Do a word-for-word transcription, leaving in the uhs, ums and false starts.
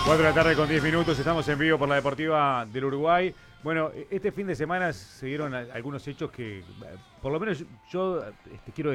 cuatro de la tarde con diez minutos, estamos en vivo por la Deportiva del Uruguay. Bueno, este fin de semana se dieron algunos hechos que, por lo menos yo este, quiero